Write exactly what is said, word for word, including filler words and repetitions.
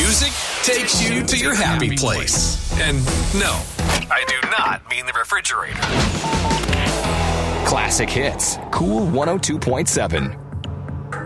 music takes you to your happy place. And no, I do not mean the refrigerator. Classic Hits, Cool one oh two point seven.